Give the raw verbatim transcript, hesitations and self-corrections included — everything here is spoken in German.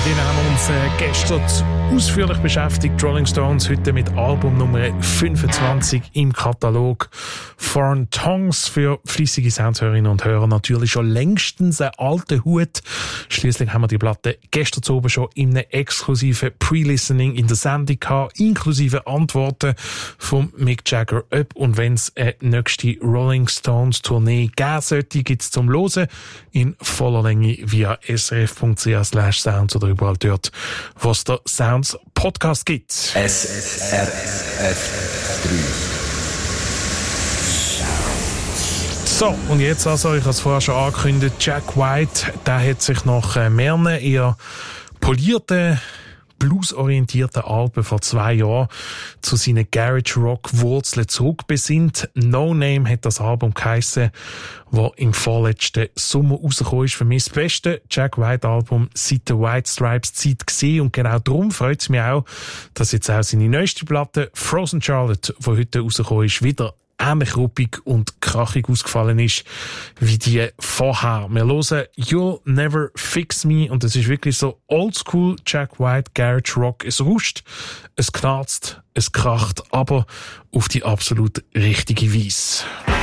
Mit ihnen haben wir uns äh, gestern ausführlich beschäftigt. Rolling Stones heute mit Album Nummer fünfundzwanzig im Katalog. Foreign Tongues für fleissige Soundhörerinnen und Hörer natürlich schon längstens ein alter Hut. Schliesslich haben wir die Platte gestern oben schon in einem exklusiven Pre-Listening in der Sendung gehabt, inklusive Antworten von Mick Jagger. Ob und wenn es eine nächste Rolling Stones Tournee geben sollte, gibt es zum Hören in voller Länge via srf.ch slash sounds oder überall dort, wo es der Sounds Podcast gibt. S R F drei. So, und jetzt also, ich habe es vorher schon angekündigt, Jack White, der hat sich nach äh, mehreren eher polierten, bluesorientierten Alben vor zwei Jahren zu seinen Garage-Rock-Wurzeln zurückbesinnt. No Name hat das Album geheissen, das im vorletzten Sommer rausgekommen ist. Für mich das beste Jack White-Album seit der White Stripes-Zeit gesehen. Und genau darum freut es mich auch, dass jetzt auch seine neueste Platte Frozen Charlotte, die heute rausgekommen ist, wieder ähnlich ruppig und krachig ausgefallen ist wie die vorher. Wir hören You'll Never Fix Me und das ist wirklich so oldschool Jack White Garage Rock. Es ruscht, es knarzt, es kracht, aber auf die absolut richtige Weise.